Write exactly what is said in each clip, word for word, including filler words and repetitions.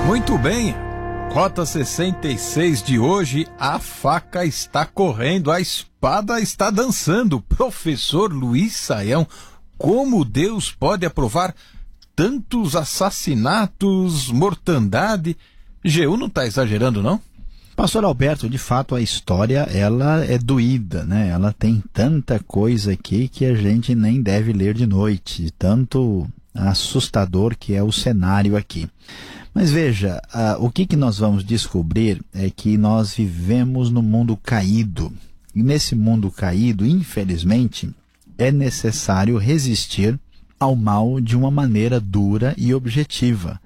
Muito bem, Rota sessenta e seis de hoje, a faca está correndo, a espada está dançando. Professor Luiz Saião, como Deus pode aprovar tantos assassinatos, mortandade? Jeú não está exagerando, não? Pastor Alberto, de fato a história ela é doída, né? Ela tem tanta coisa aqui que a gente nem deve ler de noite, tanto assustador que é o cenário aqui. Mas veja, uh, o que, que nós vamos descobrir é que nós vivemos no mundo caído. E nesse mundo caído, infelizmente, é necessário resistir ao mal de uma maneira dura e objetiva.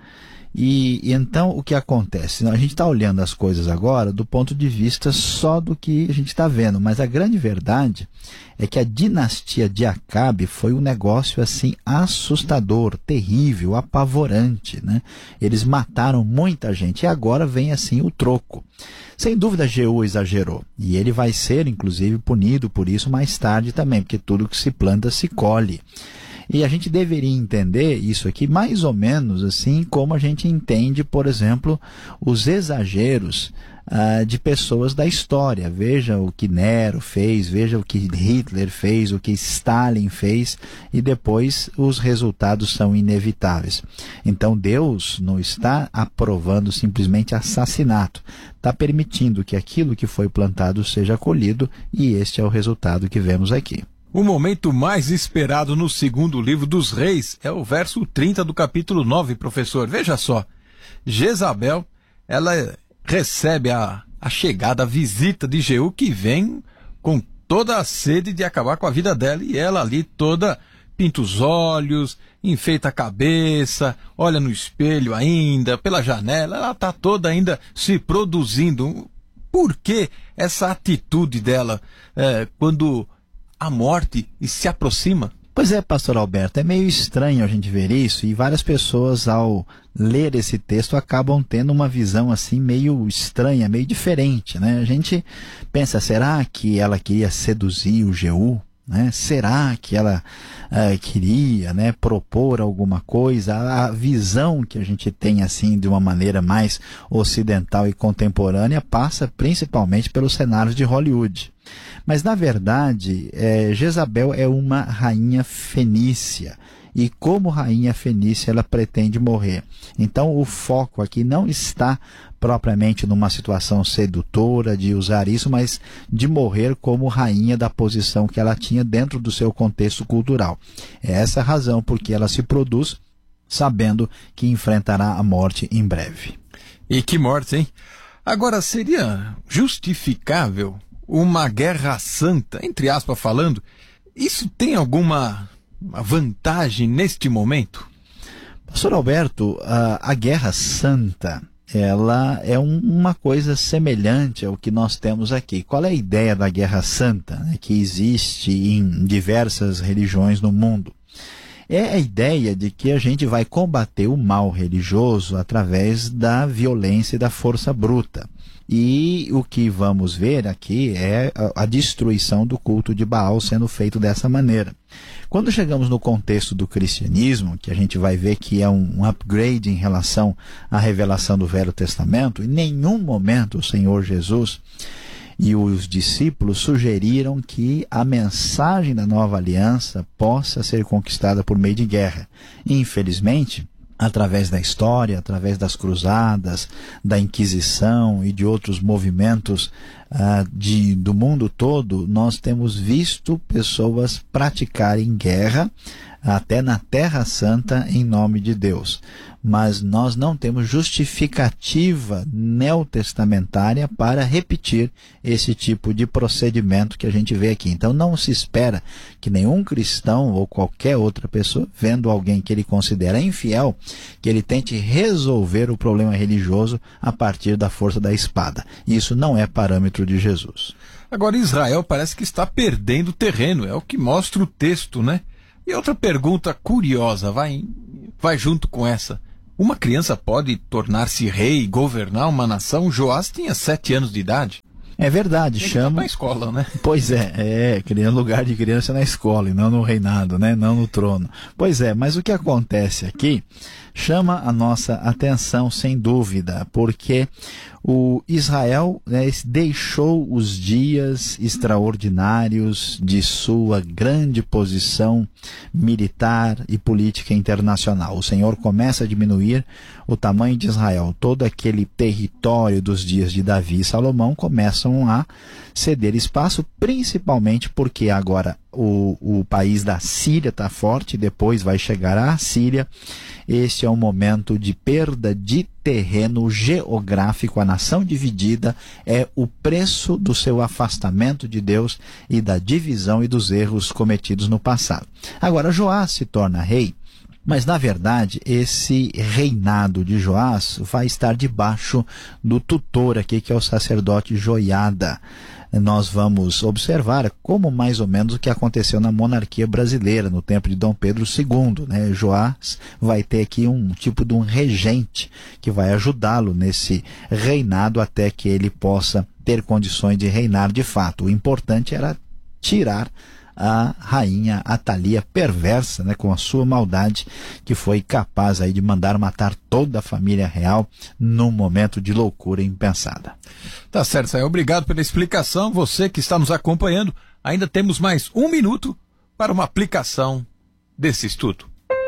E, e então o que acontece? A gente está olhando as coisas agora do ponto de vista só do que a gente está vendo, mas a grande verdade é que a dinastia de Acabe foi um negócio assim assustador, terrível, apavorante, né? Eles mataram muita gente e agora vem assim o troco. Sem dúvida Jeú exagerou e ele vai ser inclusive punido por isso mais tarde também, porque tudo que se planta se colhe. E a gente deveria entender isso aqui mais ou menos assim como a gente entende, por exemplo, os exageros ah, de pessoas da história. Veja o que Nero fez, veja o que Hitler fez, o que Stalin fez, e depois os resultados são inevitáveis. Então Deus não está aprovando simplesmente assassinato, está permitindo que aquilo que foi plantado seja colhido, e este é o resultado que vemos aqui. O momento mais esperado no segundo livro dos reis é o verso trinta do capítulo nove, professor. Veja só, Jezabel, ela recebe a, a chegada, a visita de Jeú, que vem com toda a sede de acabar com a vida dela, e ela ali toda pinta os olhos, enfeita a cabeça, olha no espelho ainda, pela janela, ela está toda ainda se produzindo. Por que essa atitude dela é, quando a morte e se aproxima? Pois é, pastor Alberto, é meio estranho a gente ver isso, e várias pessoas ao ler esse texto acabam tendo uma visão assim meio estranha, meio diferente, né? A gente pensa, será que ela queria seduzir o Jeú? Né? Será que ela uh, queria, né, propor alguma coisa? A visão que a gente tem assim de uma maneira mais ocidental e contemporânea passa principalmente pelos cenários de Hollywood. Mas na verdade, é, Jezabel é uma rainha fenícia. E como rainha fenícia ela pretende morrer. Então o foco aqui não está propriamente numa situação sedutora de usar isso, mas de morrer como rainha da posição que ela tinha dentro do seu contexto cultural. É essa a razão por que ela se produz sabendo que enfrentará a morte em breve. E que morte, hein? Agora, seria justificável uma guerra santa, entre aspas falando? Isso tem alguma vantagem neste momento? Pastor Alberto, a, a guerra santa, ela é um, uma coisa semelhante ao que nós temos aqui. Qual é a ideia da guerra santa, né, que existe em diversas religiões no mundo? É a ideia de que a gente vai combater o mal religioso através da violência e da força bruta. E o que vamos ver aqui é a, a destruição do culto de Baal sendo feito dessa maneira. Quando chegamos no contexto do cristianismo, que a gente vai ver que é um, um upgrade em relação à revelação do Velho Testamento, em nenhum momento o Senhor Jesus e os discípulos sugeriram que a mensagem da nova aliança possa ser conquistada por meio de guerra. Infelizmente, através da história, através das cruzadas, da Inquisição e de outros movimentos uh, de, do mundo todo, nós temos visto pessoas praticarem guerra até na Terra Santa em nome de Deus. Mas nós não temos justificativa neotestamentária para repetir esse tipo de procedimento que a gente vê aqui. Então não se espera que nenhum cristão ou qualquer outra pessoa, vendo alguém que ele considera infiel, que ele tente resolver o problema religioso a partir da força da espada. Isso não é parâmetro de Jesus. Agora Israel parece que está perdendo terreno, é o que mostra o texto, né? E outra pergunta curiosa, vai, vai junto com essa. Uma criança pode tornar-se rei e governar uma nação? Joás tinha sete anos de idade. É verdade, Tem chama... que ir na escola, né? Pois é, é, criando lugar de criança na escola e não no reinado, né? Não no trono. Pois é, mas o que acontece aqui, chama a nossa atenção sem dúvida, porque o Israel, né, deixou os dias extraordinários de sua grande posição militar e política internacional. O Senhor começa a diminuir o tamanho de Israel. Todo aquele território dos dias de Davi e Salomão começam a ceder espaço, principalmente porque agora o, o país da Síria está forte, depois vai chegar a Síria. Este é um momento de perda de terreno geográfico. A nação dividida é o preço do seu afastamento de Deus e da divisão e dos erros cometidos no passado. Agora, Joás se torna rei, mas na verdade esse reinado de Joás vai estar debaixo do tutor aqui, que é o sacerdote Joiada. Nós vamos observar como mais ou menos o que aconteceu na monarquia brasileira no tempo de Dom Pedro segundo, né? Joás vai ter aqui um tipo de um regente que vai ajudá-lo nesse reinado até que ele possa ter condições de reinar de fato. O importante era tirar a rainha Atalia perversa, né, com a sua maldade, que foi capaz aí de mandar matar toda a família real num momento de loucura impensada. Tá certo, Saia. Obrigado pela explicação. Você que está nos acompanhando, ainda temos mais um minuto para uma aplicação desse estudo.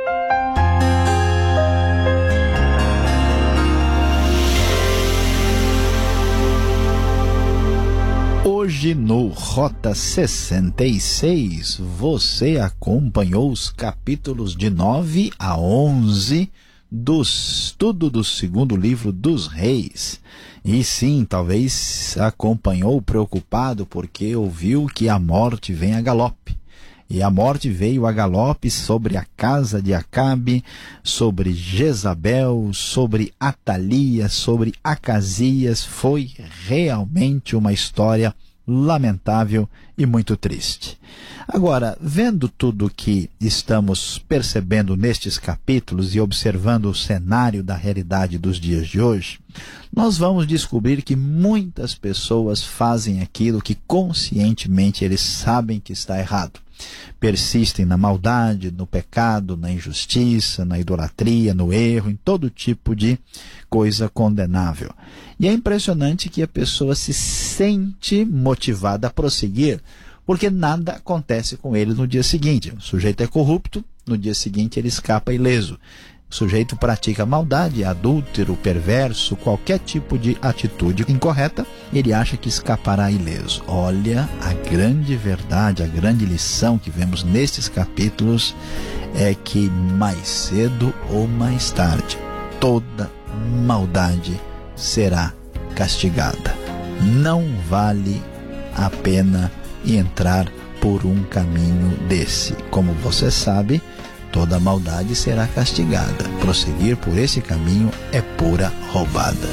Hoje no Rota sessenta e seis, você acompanhou os capítulos de nove a onze do estudo do segundo livro dos Reis. E sim, talvez acompanhou preocupado porque ouviu que a morte vem a galope. E a morte veio a galope sobre a casa de Acabe, sobre Jezabel, sobre Atalia, sobre Acasias. Foi realmente uma história lamentável e muito triste. Agora, vendo tudo o que estamos percebendo nestes capítulos e observando o cenário da realidade dos dias de hoje, nós vamos descobrir que muitas pessoas fazem aquilo que conscientemente eles sabem que está errado. Persistem na maldade, no pecado, na injustiça, na idolatria, no erro, em todo tipo de coisa condenável. E é impressionante que a pessoa se sente motivada a prosseguir, porque nada acontece com ele no dia seguinte. O sujeito é corrupto, no dia seguinte ele escapa ileso. O sujeito pratica maldade, adúltero, perverso, qualquer tipo de atitude incorreta, ele acha que escapará ileso. Olha, a grande verdade, a grande lição que vemos nestes capítulos é que mais cedo ou mais tarde, toda maldade será castigada. Não vale a pena entrar por um caminho desse. Como você sabe, toda maldade será castigada. Prosseguir por esse caminho é pura roubada.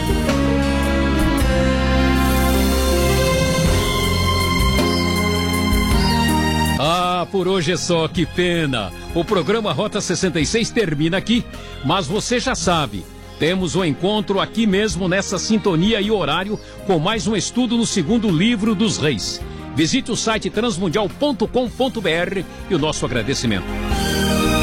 Ah, por hoje é só, que pena. O programa Rota sessenta e seis termina aqui, mas você já sabe, temos um encontro aqui mesmo nessa sintonia e horário com mais um estudo no segundo livro dos Reis. Visite o site transmundial ponto com ponto br e o nosso agradecimento.